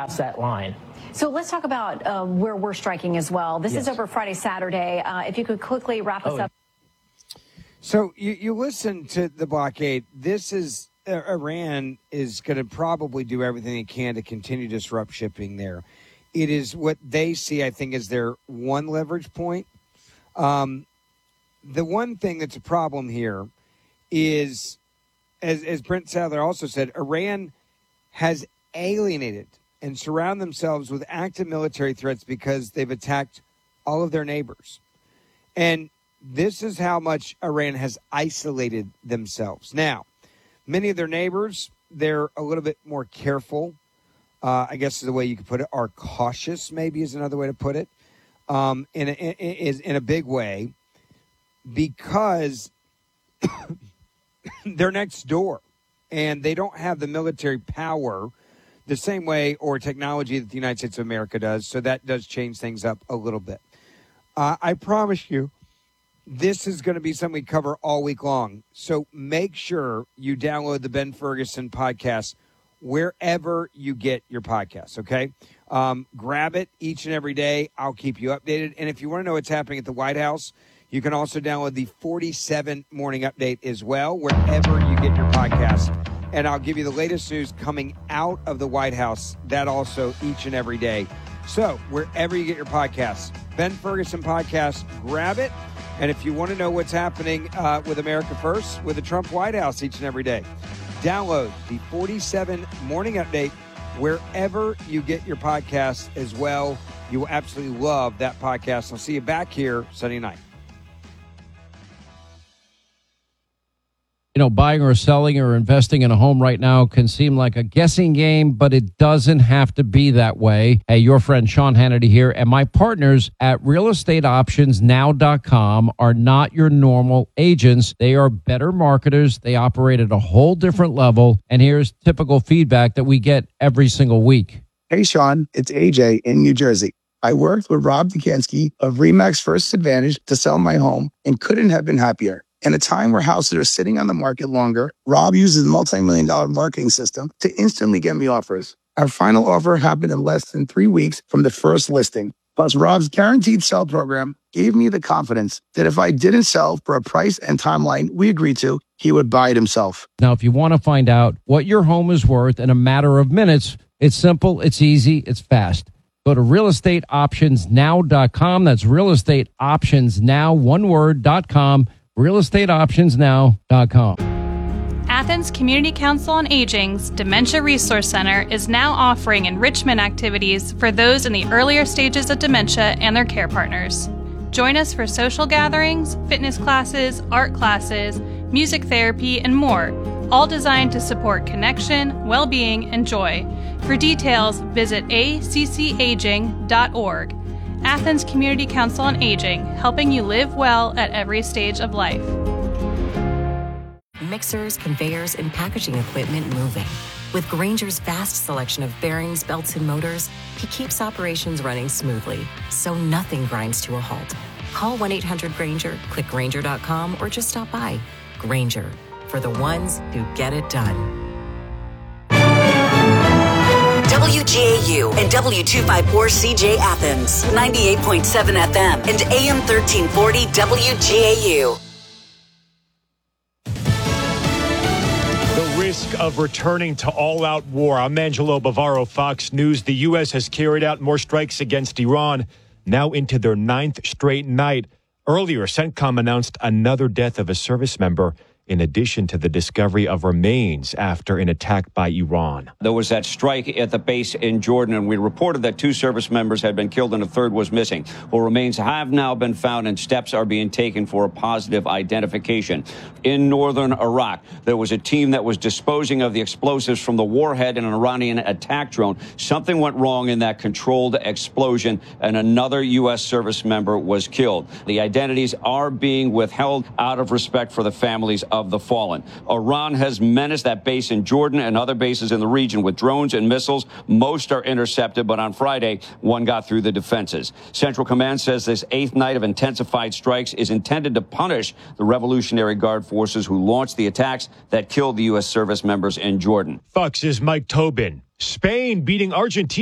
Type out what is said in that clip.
pass that line. So let's talk about where we're striking as well. This is over Friday, Saturday. If you could quickly wrap us up. So you listen to the blockade. This is Iran is going to probably do everything it can to continue to disrupt shipping there. It is what they see, I think, as their one leverage point. The one thing that's a problem here is, as Brent Sadler also said, Iran has alienated and surround themselves with active military threats because they've attacked all of their neighbors. And this is how much Iran has isolated themselves. Now, many of their neighbors, they're a little bit more careful, I guess is the way you could put it, are cautious maybe is another way to put it, in a big way, because they're next door and they don't have the military power the same way or technology that the United States of America does, so that does change things up a little bit. I promise you, this is going to be something we cover all week long. So make sure you download the Ben Ferguson podcast wherever you get your podcasts, okay? Grab it each and every day. I'll keep you updated. And if you want to know what's happening at the White House, you can also download the 47 Morning Update as well, wherever you get your podcasts. And I'll give you the latest news coming out of the White House, that also each and every day. So wherever you get your podcasts, Ben Ferguson Podcast, grab it. And if you want to know what's happening with America First, with the Trump White House each and every day, download the 47 Morning Update wherever you get your podcasts as well. You will absolutely love that podcast. I'll see you back here Sunday night. You know, buying or selling or investing in a home right now can seem like a guessing game, but it doesn't have to be that way. Hey, your friend Sean Hannity here, and my partners at realestateoptionsnow.com are not your normal agents. They are better marketers. They operate at a whole different level, and here's typical feedback that we get every single week. Hey, Sean, it's AJ in New Jersey. I worked with Rob Dukansky of RE/MAX First Advantage to sell my home and couldn't have been happier. In a time where houses are sitting on the market longer, Rob uses a multi-million-dollar marketing system to instantly get me offers. Our final offer happened in less than 3 weeks from the first listing. Plus, Rob's guaranteed sell program gave me the confidence that if I didn't sell for a price and timeline we agreed to, he would buy it himself. Now, if you want to find out what your home is worth in a matter of minutes, it's simple, it's easy, it's fast. Go to realestateoptionsnow.com. That's realestateoptionsnow, one word.com. realestateoptionsnow.com. Athens Community Council on Aging's Dementia Resource Center is now offering enrichment activities for those in the earlier stages of dementia and their care partners. Join us for social gatherings, fitness classes, art classes, music therapy, and more, all designed to support connection, well-being, and joy. For details, visit accaging.org. Athens Community Council on Aging, helping you live well at every stage of life. Mixers, conveyors, and packaging equipment moving. With Grainger's vast selection of bearings, belts, and motors, he keeps operations running smoothly, so nothing grinds to a halt. Call 1-800-GRAINGER, click Grainger.com, or just stop by. Grainger, for the ones who get it done. WGAU and W254CJ Athens, 98.7 FM and AM 1340 WGAU. The risk of returning to all-out war. I'm Angelo Bavaro, Fox News. The U.S. has carried out more strikes against Iran, now into their 9th straight night. Earlier, CENTCOM announced another death of a service member, in addition to the discovery of remains after an attack by Iran. There was that strike at the base in Jordan, and we reported that 2 service members had been killed and a third was missing. Well, remains have now been found, and steps are being taken for a positive identification. In northern Iraq, there was a team that was disposing of the explosives from the warhead in an Iranian attack drone. Something went wrong in that controlled explosion, and another U.S. service member was killed. The identities are being withheld out of respect for the families of the fallen. Iran has menaced that base in Jordan and other bases in the region with drones and missiles. Most are intercepted, but on Friday, one got through the defenses. Central Command says this 8th night of intensified strikes is intended to punish the Revolutionary Guard forces who launched the attacks that killed the U.S. service members in Jordan. Fox's Mike Tobin. Spain beating Argentina